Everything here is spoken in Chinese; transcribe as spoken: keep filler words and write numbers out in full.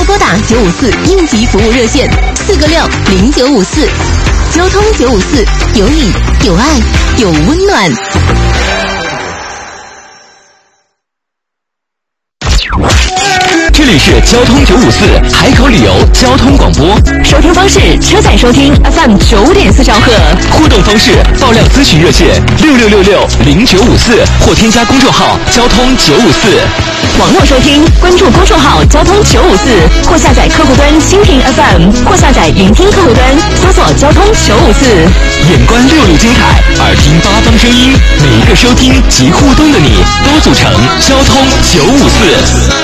拨打九五四应急服务热线四个六零九五四。交通九五四，有你有爱有温暖。 这里是交通九五四海口旅游交通广播， 收听方式：车载收听 F M 九点四兆赫。 互动方式：爆料咨询热线六六六六零九五四，或添加公众号交通九五四。 网络收听，关注公众号交通九五四，或下载客户端蜻蜓 F M， 或下载云听客户端，搜索交通九五四。 眼观六路金海，耳听八方声音，每一个收听及互动的你，都组成交通九五四。